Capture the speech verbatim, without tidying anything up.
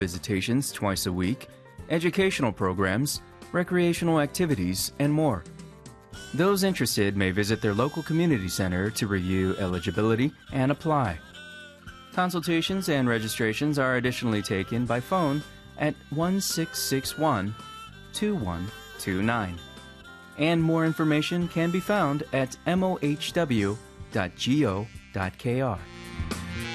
visitations twice a week, educational programs, recreational activities, and more. Those interested may visit their local community center to review eligibility and apply. Consultations and registrations are additionally taken by phone at one six six one, two one two nine. And more information can be found at m o h w dot go dot k r.